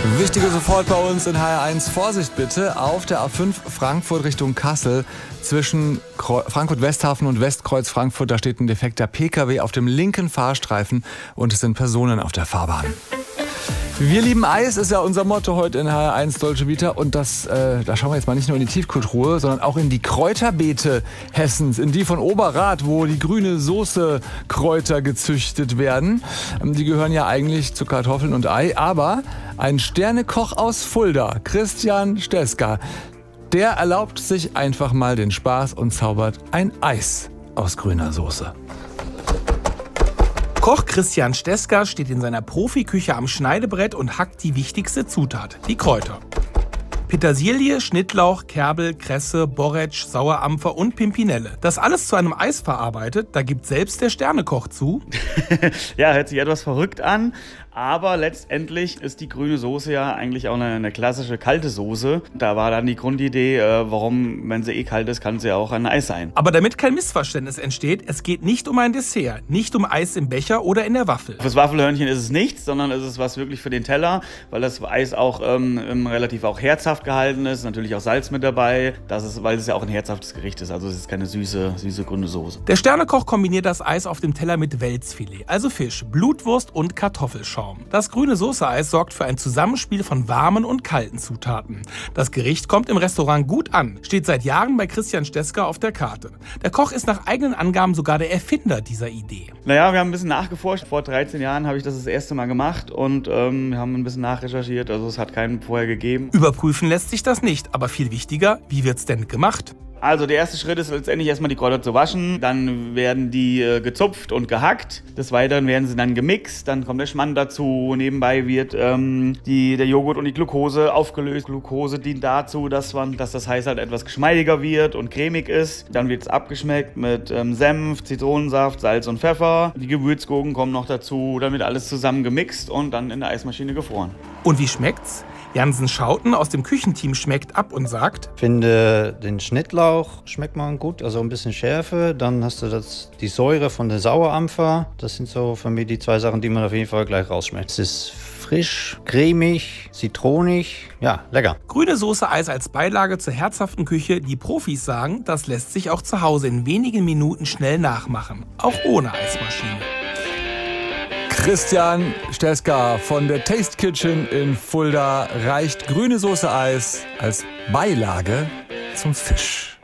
Wichtige sofort bei uns in HR1. Vorsicht bitte, auf der A5 Frankfurt Richtung Kassel zwischen Frankfurt-Westhafen und Westkreuz Frankfurt. Da steht ein defekter PKW auf dem linken Fahrstreifen und es sind Personen auf der Fahrbahn. Wir lieben Eis ist ja unser Motto heute in HR1 Dolce Vita und da schauen wir jetzt mal nicht nur in die Tiefkühltruhe, sondern auch in die Kräuterbeete Hessens, in die von Oberrath, wo die grüne Soße Kräuter gezüchtet werden. Die gehören ja eigentlich zu Kartoffeln und Ei, aber ein Sternekoch aus Fulda, Christian Steska, der erlaubt sich einfach mal den Spaß und zaubert ein Eis aus grüner Soße. Koch Christian Steska steht in seiner Profiküche am Schneidebrett und hackt die wichtigste Zutat, die Kräuter. Petersilie, Schnittlauch, Kerbel, Kresse, Borretsch, Sauerampfer und Pimpinelle. Das alles zu einem Eis verarbeitet, da gibt selbst der Sternekoch zu. Ja, hört sich etwas verrückt an, aber letztendlich ist die grüne Soße ja eigentlich auch eine klassische kalte Soße. Da war dann die Grundidee, warum, wenn sie eh kalt ist, kann sie ja auch ein Eis sein. Aber damit kein Missverständnis entsteht, es geht nicht um ein Dessert, nicht um Eis im Becher oder in der Waffel. Fürs Waffelhörnchen ist es nichts, sondern es ist was wirklich für den Teller, weil das Eis auch relativ auch herzhaft gehalten ist, natürlich auch Salz mit dabei, weil es ja auch ein herzhaftes Gericht ist, also es ist keine süße grüne Soße. Der Sternekoch kombiniert das Eis auf dem Teller mit Welsfilet, also Fisch, Blutwurst und Kartoffelschaum. Das grüne Soße-Eis sorgt für ein Zusammenspiel von warmen und kalten Zutaten. Das Gericht kommt im Restaurant gut an, steht seit Jahren bei Christian Steska auf der Karte. Der Koch ist nach eigenen Angaben sogar der Erfinder dieser Idee. Naja, wir haben ein bisschen nachgeforscht. Vor 13 Jahren habe ich das erste Mal gemacht und wir haben ein bisschen nachrecherchiert, also es hat keinen vorher gegeben. Überprüfen lässt sich das nicht, aber viel wichtiger, wie wird's denn gemacht? Also der erste Schritt ist letztendlich erstmal die Kräuter zu waschen, dann werden die gezupft und gehackt, des Weiteren werden sie dann gemixt, dann kommt der Schmand dazu, nebenbei wird der Joghurt und die Glucose aufgelöst. Glucose dient dazu, dass das Eis halt etwas geschmeidiger wird und cremig ist. Dann wird es abgeschmeckt mit Senf, Zitronensaft, Salz und Pfeffer. Die Gewürzgurken kommen noch dazu, dann wird alles zusammen gemixt und dann in der Eismaschine gefroren. Und wie schmeckt's? Jansen Schauten aus dem Küchenteam schmeckt ab und sagt: Ich finde, den Schnittlauch schmeckt man gut, also ein bisschen Schärfe. Dann hast du die Säure von der Sauerampfer. Das sind so für mich die zwei Sachen, die man auf jeden Fall gleich rausschmeckt. Es ist frisch, cremig, zitronig, ja, lecker. Grüne Soße-Eis als Beilage zur herzhaften Küche. Die Profis sagen, das lässt sich auch zu Hause in wenigen Minuten schnell nachmachen. Auch ohne Eismaschine. Christian Steska von der Taste Kitchen in Fulda reicht grüne Soße Eis als Beilage zum Fisch.